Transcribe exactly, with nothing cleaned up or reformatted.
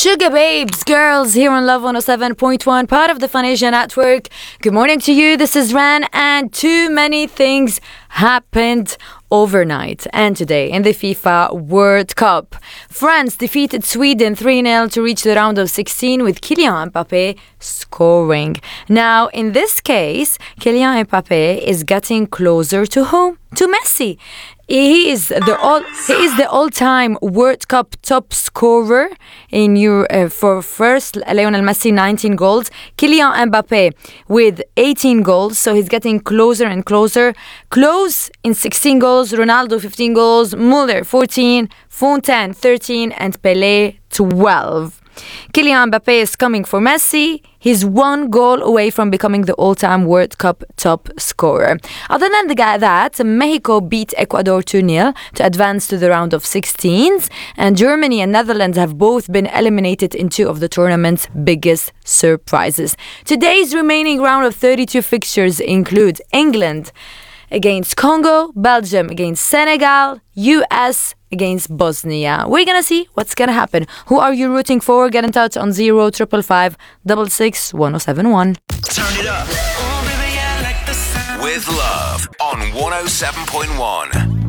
Sugar Babes, girls here on Love one oh seven point one, part of the Fun Asia Network. Good morning to you. This is Ran, and too many things happened overnight and today in the FIFA World Cup. France defeated Sweden three nil to reach the round of sixteen with Kylian Mbappé scoring. Now, in this case, Kylian Mbappé is getting closer to whom? To Messi. He is the all he is the all-time World Cup top scorer in Euro, uh, for first Lionel Messi nineteen goals, Kylian Mbappé with eighteen goals, so he's getting closer and closer. Close in sixteen goals, Ronaldo fifteen goals, Müller fourteen, Fontaine thirteen, and Pelé twelve. Kylian Mbappé is coming for Messi. He's one goal away from becoming the all-time World Cup top scorer. Other than the guy that, Mexico beat Ecuador two nil to advance to the round of sixteens, and Germany and Netherlands have both been eliminated in two of the tournament's biggest surprises. Today's remaining round of thirty-two fixtures include England against Congo, Belgium against Senegal, U S against Bosnia. We're gonna see what's gonna happen. Who are you rooting for? Get in touch on zero triple five six six one oh seven one. Turn it up. Oh, baby, I like the sound. With Love on one oh seven point one.